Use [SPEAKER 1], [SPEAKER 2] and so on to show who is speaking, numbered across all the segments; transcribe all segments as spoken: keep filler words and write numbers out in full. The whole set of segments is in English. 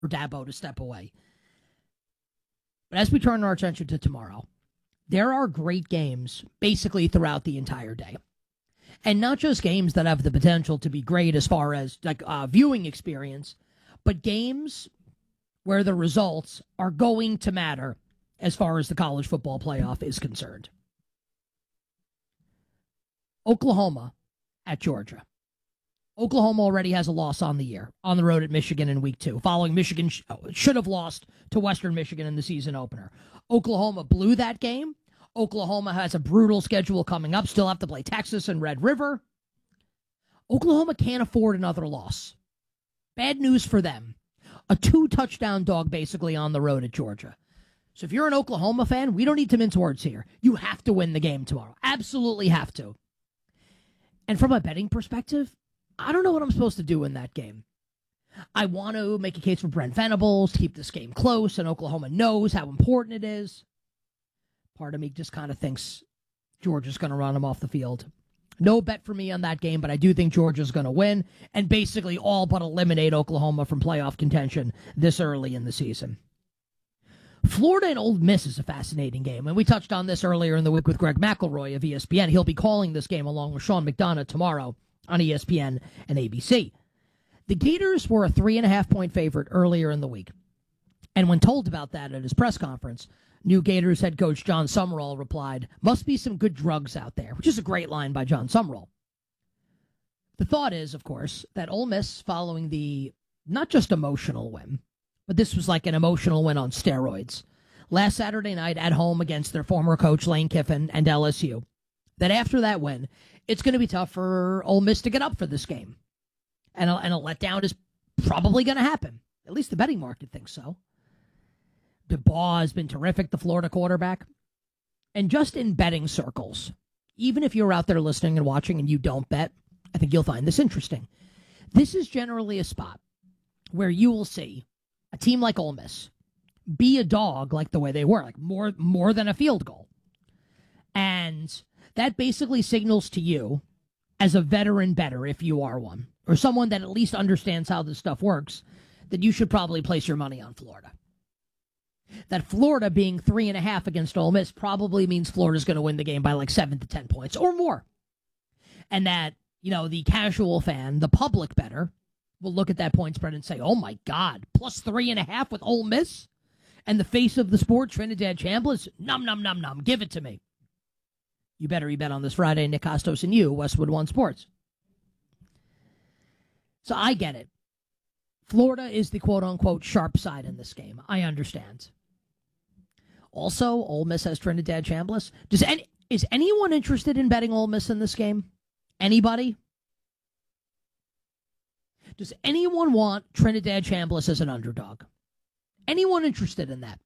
[SPEAKER 1] for Dabo to step away. But as we turn our attention to tomorrow, there are great games basically throughout the entire day. And not just games that have the potential to be great as far as like uh, viewing experience, but games where the results are going to matter as far as the college football playoff is concerned. Oklahoma at Georgia. Oklahoma already has a loss on the year, on the road at Michigan in week two, following Michigan sh- should have lost to Western Michigan in the season opener. Oklahoma blew that game. Oklahoma has a brutal schedule coming up, still have to play Texas and Red River. Oklahoma can't afford another loss. Bad news for them. A two-touchdown dog basically on the road at Georgia. So if you're an Oklahoma fan, we don't need to mince words here. You have to win the game tomorrow. Absolutely have to. And from a betting perspective, I don't know what I'm supposed to do in that game. I want to make a case for Brent Venables to keep this game close, and Oklahoma knows how important it is. Part of me just kind of thinks Georgia's going to run them off the field. No bet for me on that game, but I do think Georgia's going to win and basically all but eliminate Oklahoma from playoff contention this early in the season. Florida and Ole Miss is a fascinating game, and we touched on this earlier in the week with Greg McElroy of E S P N. He'll be calling this game along with Sean McDonough tomorrow on E S P N and A B C. The Gators were a three and a half point favorite earlier in the week, and when told about that at his press conference, new Gators head coach John Summerall replied, "Must be some good drugs out there," which is a great line by John Summerall. The thought is, of course, that Ole Miss, following the not just emotional win, but this was like an emotional win on steroids, last Saturday night at home against their former coach Lane Kiffin and L S U, that after that win, it's going to be tough for Ole Miss to get up for this game. And a, and a letdown is probably going to happen. At least the betting market thinks so. DeBaugh has been terrific, the Florida quarterback. And just in betting circles, even if you're out there listening and watching and you don't bet, I think you'll find this interesting. This is generally a spot where you will see a team like Ole Miss be a dog like the way they were, like more, more than a field goal. And that basically signals to you, as a veteran bettor, if you are one, or someone that at least understands how this stuff works, that you should probably place your money on Florida. That Florida being three and a half against Ole Miss probably means Florida's going to win the game by like seven to ten points or more. And that, you know, the casual fan, the public bettor, will look at that point spread and say, oh my God, plus three and a half with Ole Miss? And the face of the sport, Trinidad Chambliss, num, num, num, num, give it to me. You better be bet on this Friday, Nick Costos and you, Westwood One Sports. So I get it. Florida is the quote-unquote sharp side in this game. I understand. Also, Ole Miss has Trinidad Chambliss. Does any, is anyone interested in betting Ole Miss in this game? Anybody? Does anyone want Trinidad Chambliss as an underdog? Anyone interested in that?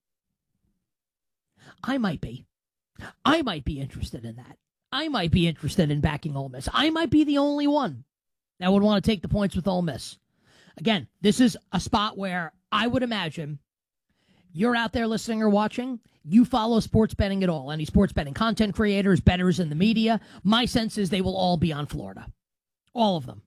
[SPEAKER 1] I might be. I might be interested in that. I might be interested in backing Ole Miss. I might be the only one that would want to take the points with Ole Miss. Again, this is a spot where I would imagine you're out there listening or watching, you follow sports betting at all, any sports betting content creators, bettors in the media. My sense is they will all be on Florida. All of them.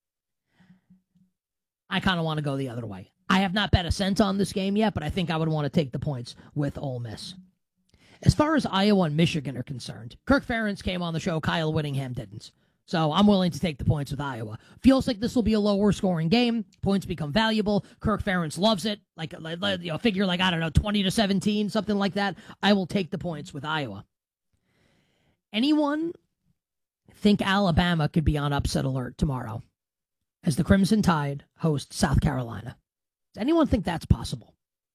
[SPEAKER 1] I kind of want to go the other way. I have not bet a cent on this game yet, but I think I would want to take the points with Ole Miss. As far as Iowa and Michigan are concerned, Kirk Ferentz came on the show, Kyle Whittingham didn't. So I'm willing to take the points with Iowa. Feels like this will be a lower scoring game. Points become valuable. Kirk Ferentz loves it. Like, like you know, figure like, I don't know, twenty to seventeen, something like that. I will take the points with Iowa. Anyone think Alabama could be on upset alert tomorrow as the Crimson Tide host South Carolina? Does anyone think that's possible?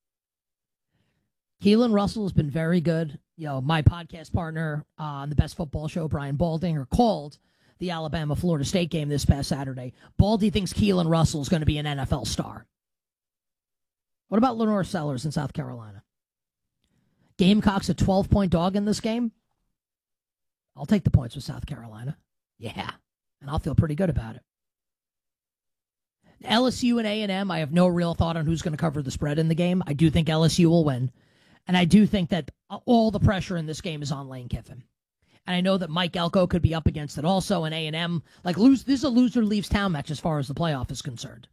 [SPEAKER 1] Keelan Russell has been very good. You know, my podcast partner on the Best Football Show, Brian Baldinger, called the Alabama-Florida State game this past Saturday. Baldy thinks Keelan Russell is going to be an N F L star. What about Lenore Sellers in South Carolina? Gamecocks a twelve-point dog in this game? I'll take the points with South Carolina. Yeah, and I'll feel pretty good about it. L S U and A and M, I have no real thought on who's going to cover the spread in the game. I do think L S U will win. And I do think that all the pressure in this game is on Lane Kiffin. And I know that Mike Elko could be up against it also, and A and M. Like, lose, this is a loser leaves town match as far as the playoff is concerned.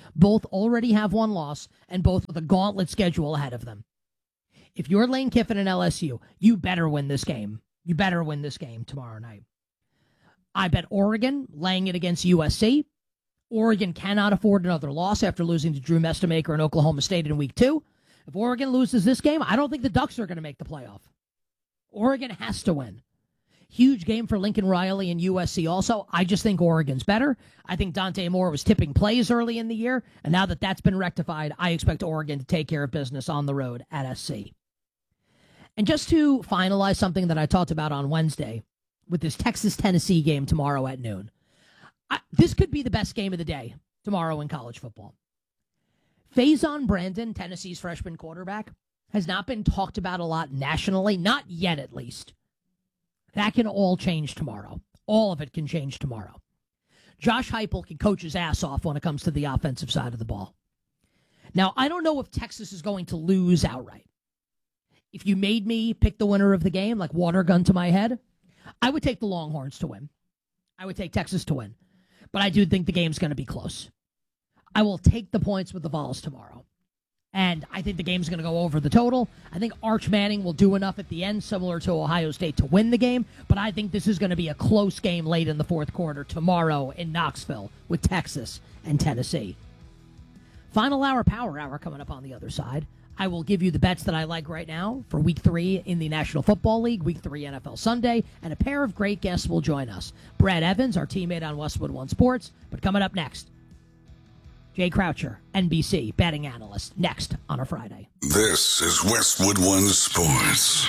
[SPEAKER 1] Both already have one loss, and both with a gauntlet schedule ahead of them. If you're Lane Kiffin and L S U, you better win this game. You better win this game tomorrow night. I bet Oregon laying it against U S C. Oregon cannot afford another loss after losing to Drew Mestamaker and Oklahoma State in week two. If Oregon loses this game, I don't think the Ducks are going to make the playoff. Oregon has to win. Huge game for Lincoln Riley and U S C also. I just think Oregon's better. I think Dante Moore was tipping plays early in the year, and now that that's been rectified, I expect Oregon to take care of business on the road at S C. And just to finalize something that I talked about on Wednesday with this Texas-Tennessee game tomorrow at noon, I, this could be the best game of the day tomorrow in college football. Faison Brandon, Tennessee's freshman quarterback, has not been talked about a lot nationally, not yet at least. That can all change tomorrow. All of it can change tomorrow. Josh Heupel can coach his ass off when it comes to the offensive side of the ball. Now, I don't know if Texas is going to lose outright. If you made me pick the winner of the game, like water gun to my head, I would take the Longhorns to win. I would take Texas to win. But I do think the game's going to be close. I will take the points with the Vols tomorrow. And I think the game's going to go over the total. I think Arch Manning will do enough at the end, similar to Ohio State, to win the game. But I think this is going to be a close game late in the fourth quarter tomorrow in Knoxville with Texas and Tennessee. Final hour, power hour coming up on the other side. I will give you the bets that I like right now for week three in the National Football League, week three N F L Sunday, and a pair of great guests will join us. Brad Evans, our teammate on Westwood One Sports, but coming up next, Jay Croucher, N B C betting analyst, next on a Friday.
[SPEAKER 2] This is Westwood One Sports.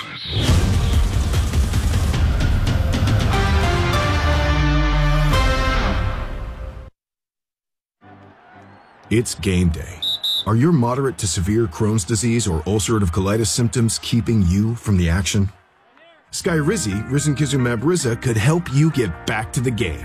[SPEAKER 3] It's game day. Are your moderate to severe Crohn's disease or ulcerative colitis symptoms keeping you from the action? Skyrizi, risankizumab Riza, could help you get back to the game.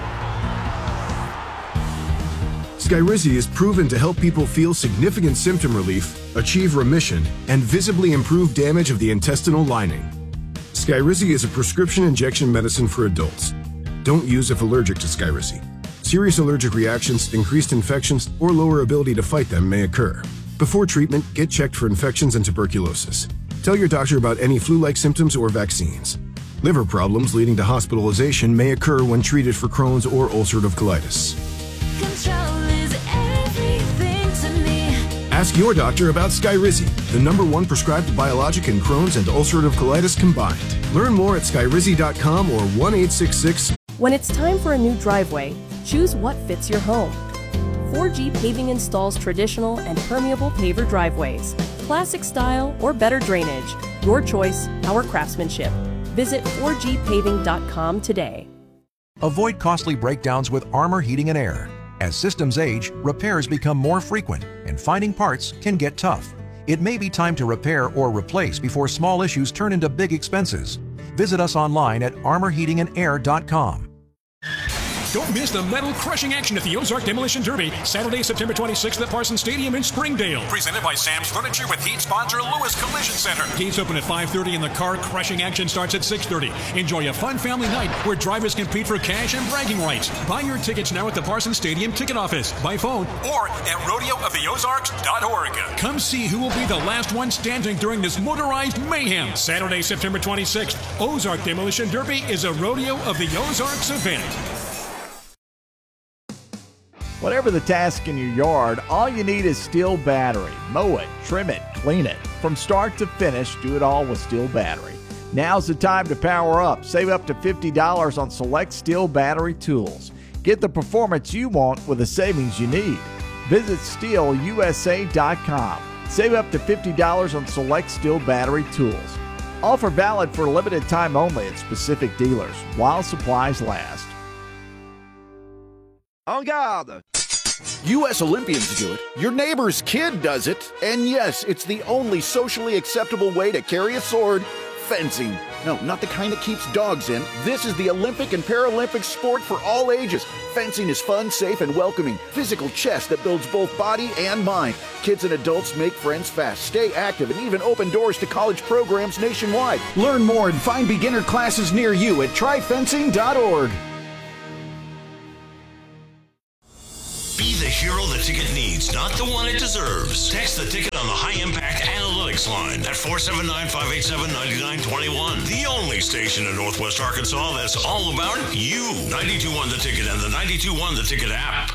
[SPEAKER 3] Skyrizi is proven to help people feel significant symptom relief, achieve remission, and visibly improve damage of the intestinal lining. Skyrizi is a prescription injection medicine for adults. Don't use if allergic to Skyrizi. Serious allergic reactions, increased infections, or lower ability to fight them may occur. Before treatment, get checked for infections and tuberculosis. Tell your doctor about any flu-like symptoms or vaccines. Liver problems leading to hospitalization may occur when treated for Crohn's or ulcerative colitis.
[SPEAKER 4] Control is everything to me.
[SPEAKER 3] Ask your doctor about Skyrizi, the number one prescribed biologic in Crohn's and ulcerative colitis combined. Learn more at skyrizi dot com or one eight six six.
[SPEAKER 5] When it's time for a new driveway, choose what fits your home. four G Paving installs traditional and permeable paver driveways, classic style or better drainage. Your choice, our craftsmanship. Visit four G paving dot com today.
[SPEAKER 6] Avoid costly breakdowns with Armor Heating and Air. As systems age, repairs become more frequent, and finding parts can get tough. It may be time to repair or replace before small issues turn into big expenses. Visit us online at armor heating and air dot com.
[SPEAKER 7] Don't miss the metal-crushing action at the Ozark Demolition Derby, Saturday, September twenty-sixth at Parsons Stadium in Springdale. Presented by Sam's Furniture with heat sponsor Lewis Collision Center. Gates open at five thirty and the car-crushing action starts at six thirty. Enjoy a fun family night where drivers compete for cash and bragging rights. Buy your tickets now at the Parsons Stadium ticket office, by phone, or at rodeo of the ozarks dot org. Come see who will be the last one standing during this motorized mayhem. Saturday, September twenty-sixth, Ozark Demolition Derby is a Rodeo of the Ozarks event.
[SPEAKER 8] Whatever the task in your yard, all you need is Steel Battery. Mow it, trim it, clean it. From start to finish, do it all with Steel Battery. Now's the time to power up. Save up to fifty dollars on select Steel Battery tools. Get the performance you want with the savings you need. Visit steel u s a dot com. Save up to fifty dollars on select Steel Battery tools. Offer valid for a limited time only at specific dealers while supplies last.
[SPEAKER 9] En garde! U S Olympians do it, your neighbor's kid does it, and yes, it's the only socially acceptable way to carry a sword, fencing. No, not the kind that keeps dogs in. This is the Olympic and Paralympic sport for all ages. Fencing is fun, safe, and welcoming. Physical chess that builds both body and mind. Kids and adults make friends fast, stay active, and even open doors to college programs nationwide. Learn more and find beginner classes near you at try fencing dot org.
[SPEAKER 10] Be the hero the ticket needs. not the one it deserves. Text the ticket on the High Impact Analytics line at four seven nine, five eight seven, nine nine two one. The only station in Northwest Arkansas that's all about you. ninety-two point one The Ticket and the ninety-two point one The Ticket app.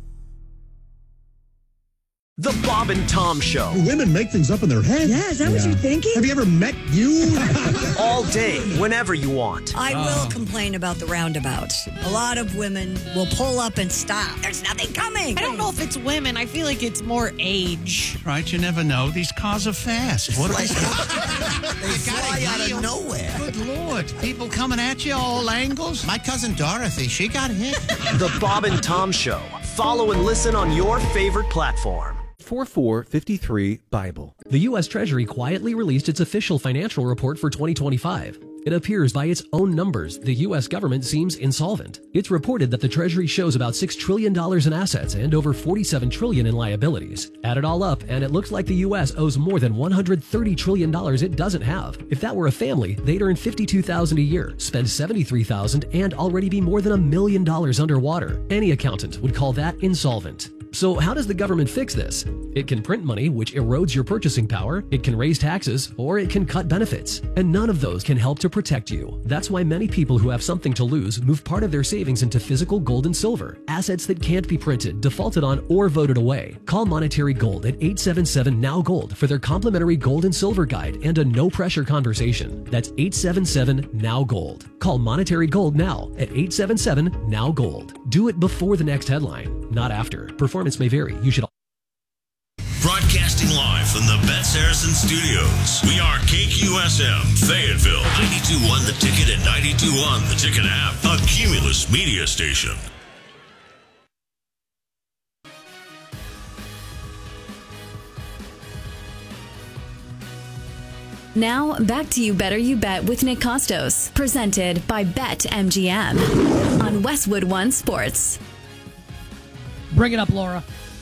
[SPEAKER 11] The Bob and Tom Show.
[SPEAKER 12] Women make things up in their head.
[SPEAKER 13] Yeah, is that yeah. what you're thinking?
[SPEAKER 12] Have you ever met you?
[SPEAKER 11] All day, whenever you want.
[SPEAKER 13] I oh. will complain about the roundabouts. A lot of women will pull up and stop. There's nothing coming.
[SPEAKER 14] I don't know if it's women. I feel like it's more age.
[SPEAKER 15] Right, you never know. These cars are fast. What are they?
[SPEAKER 16] They fly out of nowhere.
[SPEAKER 15] Good Lord. People coming at you all angles. My cousin Dorothy, she got hit.
[SPEAKER 11] The Bob and Tom Show. Follow and listen on your favorite platform.
[SPEAKER 17] forty-four fifty-three Bible.
[SPEAKER 18] The U S Treasury quietly released its official financial report for twenty twenty-five. It appears by its own numbers, the U S government seems insolvent. It's reported that the Treasury shows about six trillion dollars in assets and over forty-seven trillion dollars in liabilities. Add it all up, and it looks like the U S owes more than one hundred thirty trillion dollars it doesn't have. If that were a family, they'd earn fifty-two thousand dollars a year, spend seventy-three thousand dollars, and already be more than a million dollars underwater. Any accountant would call that insolvent. So how does the government fix this? It can print money, which erodes your purchasing power, it can raise taxes, or it can cut benefits. And none of those can help to protect you. That's why many people who have something to lose move part of their savings into physical gold and silver, assets that can't be printed, defaulted on, or voted away. Call Monetary Gold at eight seven seven, N O W Gold for their complimentary gold and silver guide and a no-pressure conversation. That's eight seven seven, N O W Gold. Call Monetary Gold now at eight seven seven, N O W Gold. Do it before the next headline, not after. Performance may vary. You should.
[SPEAKER 10] Broadcasting live from the Bet Saracen Studios. We are K Q S M, Fayetteville, ninety-two point one The Ticket and ninety-two point one The Ticket app, a Cumulus media station.
[SPEAKER 19] Now, back to You Better You Bet with Nick Costos, presented by BetMGM on Westwood One Sports.
[SPEAKER 1] Bring it up, Laura.